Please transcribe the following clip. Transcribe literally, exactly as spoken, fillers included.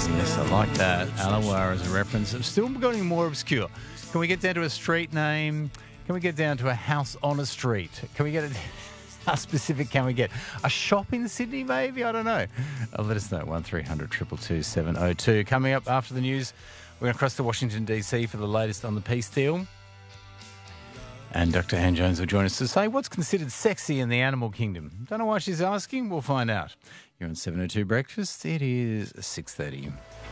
Yes, I like that. Alawar as a reference. I'm still getting more obscure. Can we get down to a street name? Can we get down to a house on a street? Can we get it? How specific can we get? A shop in Sydney, maybe? I don't know. Uh, let us know. one three hundred two two two seven oh two. Coming up after the news, we're going to cross to Washington, D C for the latest on the peace deal. And Doctor Anne Jones will join us to say what's considered sexy in the animal kingdom. Don't know why she's asking. We'll find out. You're on seven oh two Breakfast. It is six thirty.